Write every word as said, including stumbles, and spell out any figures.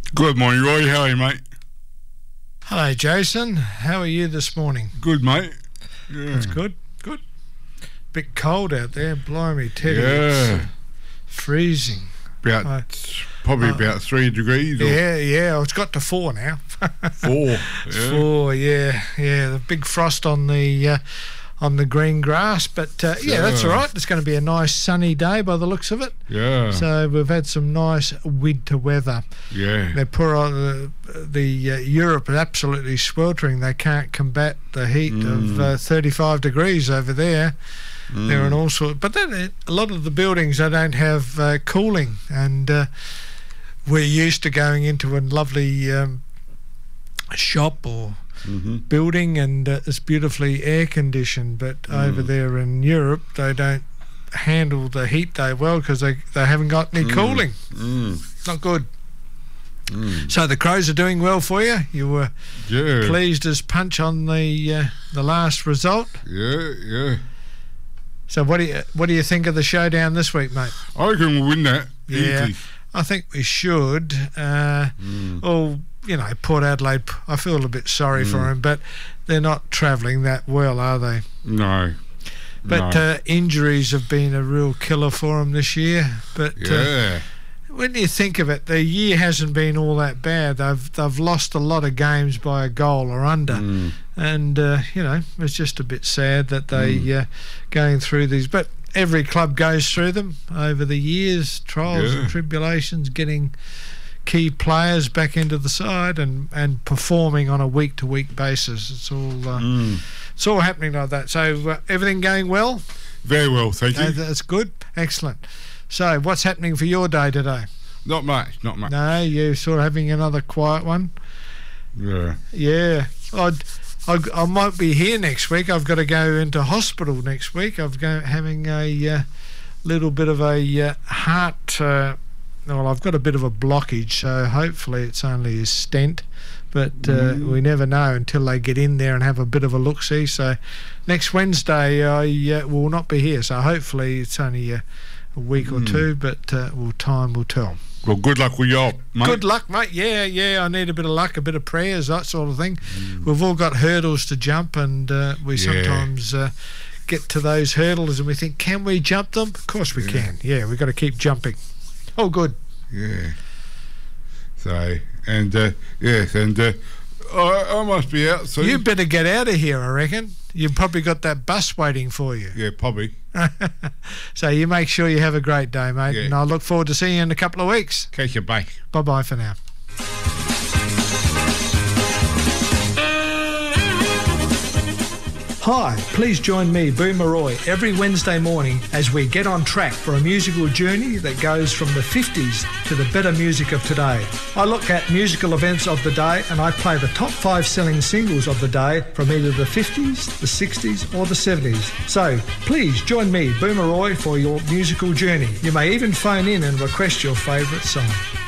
Good morning, Roy. How are you, mate? Hello, Jason. How are you this morning? Good, mate. Yeah. That's good. Good. Bit cold out there. Blimey, Teddy. Yeah. It's freezing. About I, probably uh, about three degrees. Or yeah, yeah. It's got to four now. four. Yeah. Four. Yeah, yeah. The big frost on the uh, on the green grass, but uh, yeah, Yeah. that's all right. It's going to be a nice sunny day by the looks of it. Yeah. So we've had some nice winter weather. Yeah. They put on the, the uh, Europe is absolutely sweltering. They can't combat the heat Mm. of uh, thirty-five degrees over there. Mm. They're in all sorts, but then a lot of the buildings they don't have uh, cooling, and uh, we're used to going into a lovely um, shop or Mm-hmm. building, and uh, it's beautifully air conditioned. But Mm. over there in Europe, they don't handle the heat they well because they they haven't got any Mm. cooling. Mm. Not good. Mm. So the Crows are doing well for you. You were Yeah. pleased as punch on the uh, the last result. Yeah, yeah. So what do you what do you think of the showdown this week, mate? I reckon we'll win that. Yeah. Easy. I think we should. Uh, Mm. oh, you know, Port Adelaide. I feel a bit sorry Mm. for them, but they're not travelling that well, are they? No. But no. uh, injuries have been a real killer for them this year. But uh, yeah. when you think of it, the year hasn't been all that bad. They've they've lost a lot of games by a goal or under, Mm. and uh, you know it's just a bit sad that they Mm. uh, going through these. But every club goes through them over the years, trials Yeah. and tribulations, getting key players back into the side and, and performing on a week to week basis. It's all uh, Mm. it's all happening like that. So uh, everything going well. Very well, thank you. Uh, that's good. Excellent. So, what's happening for your day today? Not much, not much. No, you're sort of having another quiet one? Yeah. Yeah. I'd, I, I might be here next week. I've got to go into hospital next week. I've got having a uh, little bit of a uh, heart... Uh, well, I've got a bit of a blockage, so hopefully it's only a stent. But uh, Mm. we never know until they get in there and have a bit of a look-see. So next Wednesday I uh, will not be here. So hopefully it's only a, a week or Mm. two, but uh, well, time will tell. Well, good luck with your mate. Good luck, mate. Yeah, yeah, I need a bit of luck, a bit of prayers, that sort of thing. Mm. We've all got hurdles to jump, and uh, we Yeah. sometimes uh, get to those hurdles and we think, can we jump them? Of course we Yeah. can. Yeah, we've got to keep jumping. Oh, good. Yeah. So, and, uh, yes, and uh, I, I must be out soon. You better get out of here, I reckon. You've probably got that bus waiting for you. Yeah, probably. So you make sure you have a great day, mate, Yeah. and I look forward to seeing you in a couple of weeks. Catch you back. Bye-bye for now. Hi, please join me, Boomer Roy, every Wednesday morning as we get on track for a musical journey that goes from the fifties to the better music of today. I look at musical events of the day and I play the top five selling singles of the day from either the fifties, the sixties or the seventies. So please join me, Boomer Roy, for your musical journey. You may even phone in and request your favourite song.